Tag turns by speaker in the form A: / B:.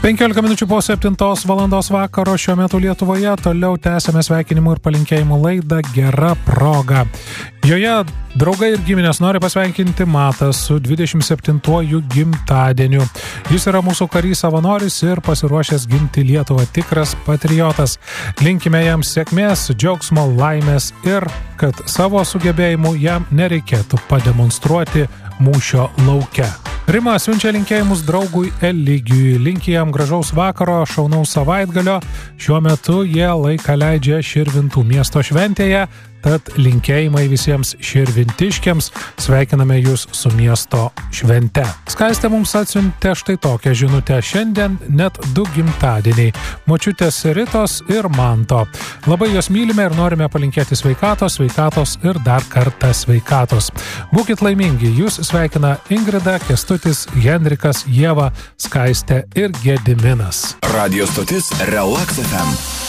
A: 15 minučių po 7 valandos vakaro šiuo metu Lietuvoje toliau tęsėme sveikinimų ir palinkėjimų laidą Gera proga. Joje draugai ir giminės nori pasveikinti Matą su 27-uoju gimtadieniu. Jis yra mūsų karys savanoris ir pasiruošęs ginti Lietuvą, tikras patriotas. Linkime jam sėkmės, džiaugsmo, laimės ir kad savo sugebėjimų jam nereikėtų pademonstruoti mūšio lauke. Rima siunčia linkėjimus draugui Eligijui, linki jam gražaus vakaro, šaunaus savaitgalio. Šiuo metu jie laiką leidžia Širvintų miesto šventėje, tad linkėjimai visiems širvintiškiams, sveikiname jūs su miesto švente. Skaistė mums atsiuntė štai tokią žinutę, šiandien net 2 gimtadieniai, močiutės Ritos ir Manto. Labai jos mylime ir norime palinkėti sveikatos ir dar kartą sveikatos. Būkit laimingi, jūs sveikina Ingrida, Kęstutis, Henrikas, Ieva, Skaistė ir Gediminas.
B: Radio stotis Relax FM.